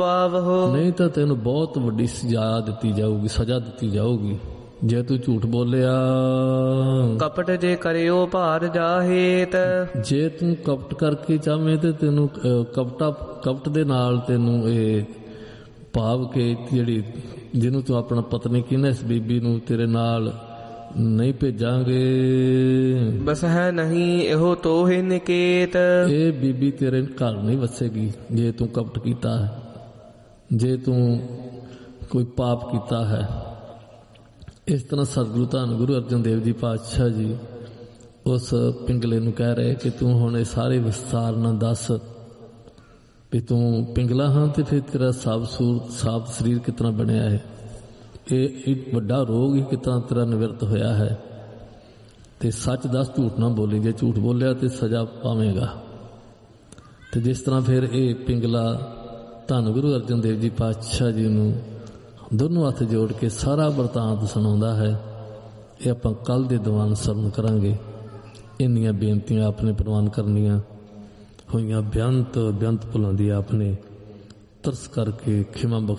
नहीं तो तेन बहुत वड्डी सजा दिती जाऊगी, सजा दिती जाऊगी जे तू झूठ बोलिया। कपट जे करियो भार जाहेत, जे तू कपट करके चाहे तो तेनू कपट दे नाल तेनू भाव के जिहड़ी जिन्हों तू अपना पत्नी कहना इस बीबी नू तेरे नाल नहीं भेजांगे। बस है नहीं एहो तोहे निकेत, ये बीबी तेरे घर नहीं वसेगी जे तू कपट कीता है, जे तू कोई पाप कीता है। इस तरह सतगुरु धन गुरु अर्जन देव जी पातशाह जी उस पिंगले नू कह रहे कि तू हुण सारे विस्तार ना दस भी तू पिंगला हाँ तो फिर तेरा साफ शरीर कितना बनया है, ये वड्डा रोग ही कितना तेरा निवृत्त होया है। ते सच दस, झूठ ना बोली, जे झूठ बोलिया तो सजा पावेगा। तो जिस तरह फिर ये पिंगला धन गुरु अर्जन देव जी पातशाह जी नू दोनों हथ जोड़ के सारा वरतांत सुनाउंदा है। ये आपां कल दे दीवान सरन करांगे। इन्नियां बेनतियां आपने प्रवान करनियां होइयां बेअंत भुलां दी आपने तरस करके खिमा बख्श